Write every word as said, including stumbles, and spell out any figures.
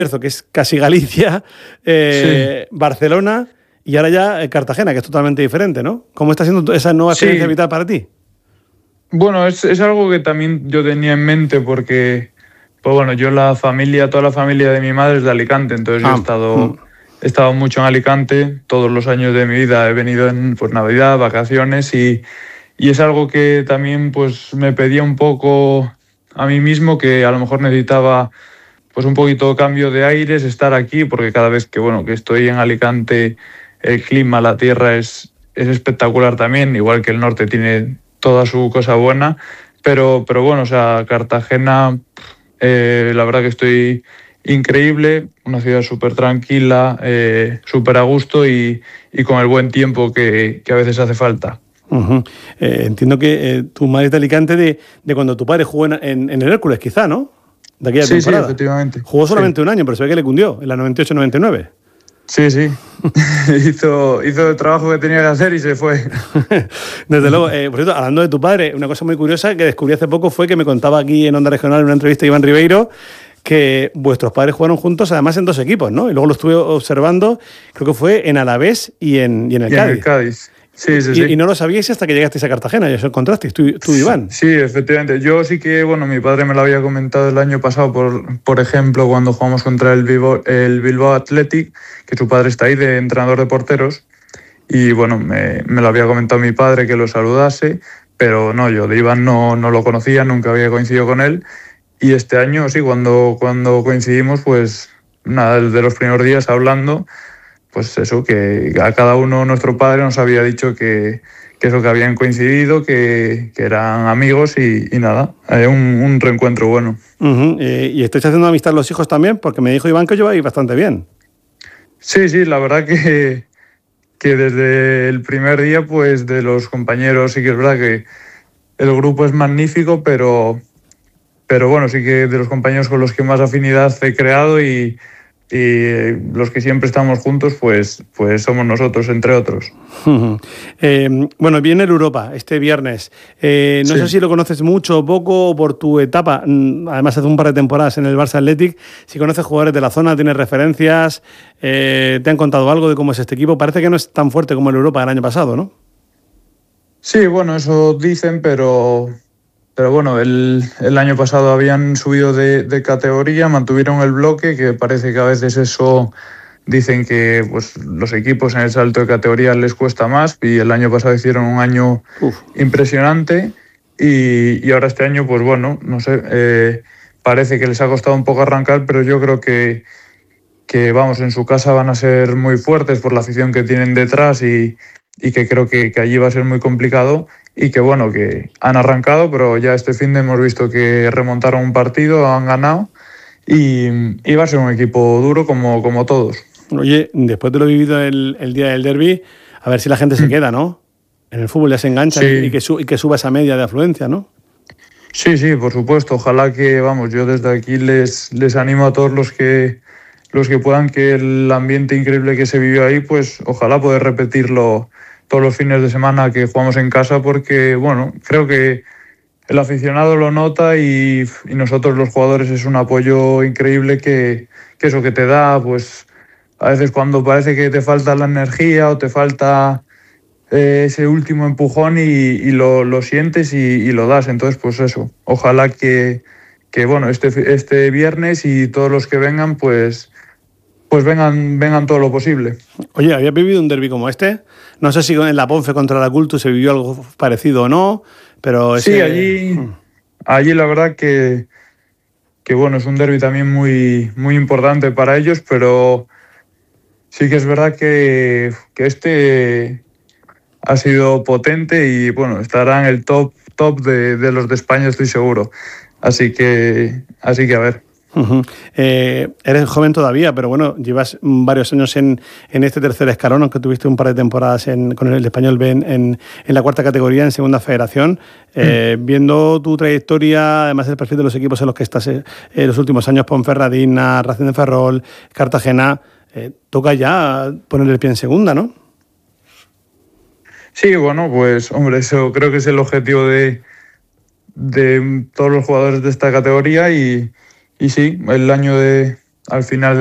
que es casi Galicia, eh, sí. Barcelona y ahora ya Cartagena, que es totalmente diferente, ¿no? ¿Cómo está siendo esa nueva experiencia sí. vital para ti? Bueno, es, es algo que también yo tenía en mente porque, pues bueno, yo la familia, toda la familia de mi madre es de Alicante, entonces ah. yo he estado, mm. he estado mucho en Alicante, todos los años de mi vida he venido en pues, Navidad, vacaciones y, y es algo que también pues me pedía un poco a mí mismo, que a lo mejor necesitaba pues un poquito cambio de aires, estar aquí, porque cada vez que, bueno, que estoy en Alicante, el clima, la tierra es, es espectacular también, igual que el norte tiene toda su cosa buena, pero, pero bueno, o sea, Cartagena, eh, la verdad que estoy increíble, una ciudad súper tranquila, eh, súper a gusto y, y con el buen tiempo que, que a veces hace falta. Uh-huh. Eh, entiendo que eh, tu madre es de Alicante de, de cuando tu padre jugó en, en, en el Hércules, quizá, ¿no? De aquella sí, temporada. Sí, efectivamente. Jugó solamente sí. un año, pero se ve que le cundió, en la noventa y ocho noventa y nueve. Sí, sí. hizo, hizo el trabajo que tenía que hacer y se fue. Desde luego. Eh, por cierto, hablando de tu padre, una cosa muy curiosa que descubrí hace poco fue que me contaba aquí en Onda Regional en una entrevista a Iván Ribeiro que vuestros padres jugaron juntos además en dos equipos, ¿no? Y luego lo estuve observando, creo que fue en Alavés y en, y en el y Cádiz. En el Cádiz. Sí, sí, y, sí. y no lo sabíais hasta que llegasteis a Cartagena y os encontrasteis, tú, tú Iván. Sí, efectivamente. Yo sí que, bueno, mi padre me lo había comentado el año pasado, por, por ejemplo, cuando jugamos contra el Bilbao, el Bilbao Athletic, que su padre está ahí de entrenador de porteros, y bueno, me, me lo había comentado mi padre que lo saludase, pero no, yo de Iván no, no lo conocía, nunca había coincidido con él, y este año sí, cuando, cuando coincidimos, pues nada, de los primeros días hablando, pues eso, que a cada uno nuestro padre nos había dicho que, que eso, que habían coincidido, que, que eran amigos y, y nada, un, un reencuentro bueno. Uh-huh. eh, ¿Y estáis haciendo amistad los hijos también? Porque me dijo Iván que os lleváis bastante bien. Sí, sí, la verdad que, que desde el primer día, pues de los compañeros sí que es verdad que el grupo es magnífico, pero, pero bueno, sí que de los compañeros con los que más afinidad he creado y y los que siempre estamos juntos, pues, pues somos nosotros, entre otros. Uh-huh. Eh, bueno, viene el Europa este viernes. Eh, no sí. sé si lo conoces mucho o poco por tu etapa. Además, hace un par de temporadas en el Barça Athletic. Si conoces jugadores de la zona, tienes referencias, eh, te han contado algo de cómo es este equipo. Parece que no es tan fuerte como el Europa del año pasado, ¿no? Sí, bueno, eso dicen, pero... Pero bueno, el, el año pasado habían subido de, de categoría, mantuvieron el bloque, que parece que a veces eso dicen que pues, los equipos en el salto de categoría les cuesta más, y el año pasado hicieron un año Uf. impresionante y, y ahora este año, pues bueno, no sé, eh, parece que les ha costado un poco arrancar, pero yo creo que, que vamos, en su casa van a ser muy fuertes por la afición que tienen detrás y, y que creo que, que allí va a ser muy complicado. Y que bueno, que han arrancado, pero ya este fin de hemos visto que remontaron un partido, han ganado y, y va a ser un equipo duro como, como todos. Oye, después de lo vivido el, el día del derbi, a ver si la gente se queda, ¿no? En el fútbol ya se engancha sí. y, que su, y que suba esa media de afluencia, ¿no? Sí, sí, por supuesto. Ojalá que, vamos, yo desde aquí les, les animo a todos los que, los que puedan, que el ambiente increíble que se vivió ahí, pues ojalá poder repetirlo todos los fines de semana que jugamos en casa, porque bueno, creo que el aficionado lo nota y, y nosotros los jugadores es un apoyo increíble que, que eso que te da, pues a veces cuando parece que te falta la energía o te falta eh, ese último empujón y, y lo, lo sientes y, y lo das. Entonces pues eso, ojalá que, que bueno, este, este viernes y todos los que vengan pues, pues vengan, vengan todo lo posible. Oye, ¿habías vivido un derbi como este? No sé si en la Ponfe contra la Cultus se vivió algo parecido o no, pero... Ese... Sí, allí, allí la verdad que, que bueno, es un derbi también muy, muy importante para ellos, pero sí que es verdad que, que este ha sido potente y bueno, estará en el top, top de, de los de España, estoy seguro. Así que, así que a ver. Uh-huh. Eh, eres joven todavía, pero bueno, llevas varios años en, en este tercer escalón, aunque tuviste un par de temporadas en, con el Español B en, en, en la cuarta categoría, en segunda federación. Eh, mm. Viendo tu trayectoria, además el perfil de los equipos en los que estás en eh, los últimos años, Ponferradina, Racing de Ferrol, Cartagena, eh, toca ya poner el pie en segunda, ¿no? Sí, bueno, pues hombre, eso creo que es el objetivo de, de todos los jugadores de esta categoría y Y sí, el año de al final